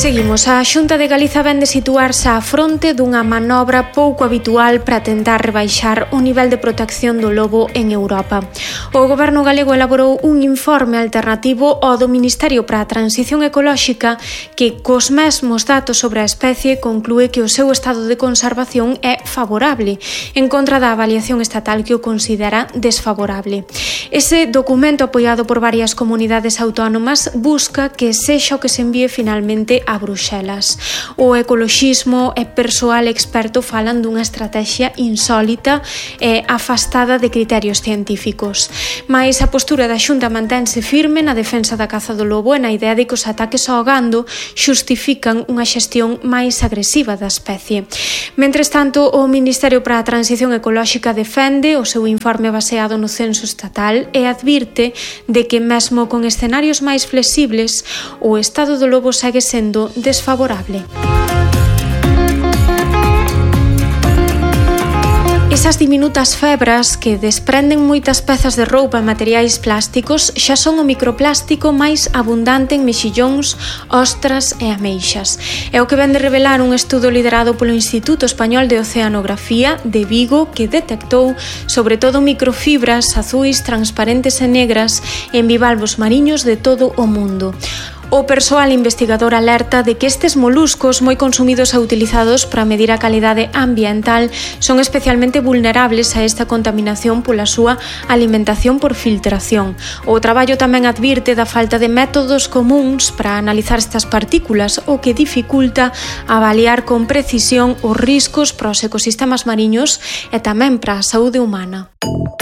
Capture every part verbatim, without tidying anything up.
Seguimos. A Xunta de Galiza vén de situarse á fronte dunha manobra pouco habitual para tentar rebaixar o nivel de protección do lobo en Europa. O Goberno galego elaborou un informe alternativo ao do Ministerio para a Transición Ecolóxica que, cos mesmos datos sobre a especie, conclúe que o seu estado de conservación é favorable, en contra da avaliación estatal que o considera desfavorable. Ese documento, apoiado por varias comunidades autónomas, busca que sexa o que se envíe finalmente a Bruxelas. O ecoloxismo e persoal experto falan dunha estrategia insólita e afastada de criterios científicos. Mais a postura da Xunta mantense firme na defensa da caza do lobo e na idea de que os ataques ao gando xustifican unha xestión máis agresiva da especie. Mentres tanto, o Ministerio para a Transición Ecolóxica defende o seu informe baseado no censo estatal e advirte de que mesmo con escenarios máis flexibles, o estado do lobo segue sendo desfavorable. Esas diminutas febras que desprenden moitas pezas de roupa e materiais plásticos xa son o microplástico máis abundante en mexillóns, ostras e ameixas. É o que vén de revelar un estudo liderado polo Instituto Español de Oceanografía de Vigo, que detectou sobre todo microfibras azuis, transparentes e negras en bivalvos mariños de todo o mundo. O persoal investigador alerta de que estes moluscos, moi consumidos e utilizados para medir a calidade ambiental, son especialmente vulnerables a esta contaminación pola súa alimentación por filtración. O traballo tamén advirte da falta de métodos comúns para analizar estas partículas, o que dificulta avaliar con precisión os riscos para os ecosistemas mariños e tamén para a saúde humana.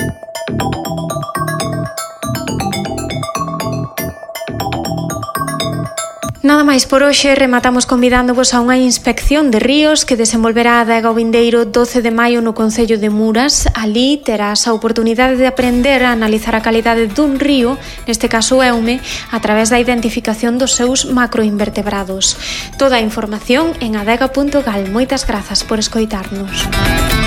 Nada máis por hoxe, rematamos convidándovos a unha inspección de ríos que desenvolverá a adega o vindeiro doce de maio no concello de Muras. Alí terás a oportunidade de aprender a analizar a calidade dun río, neste caso Eume, a través da identificación dos seus macroinvertebrados. Toda a información en adega punto gal. Moitas grazas por escoitarnos.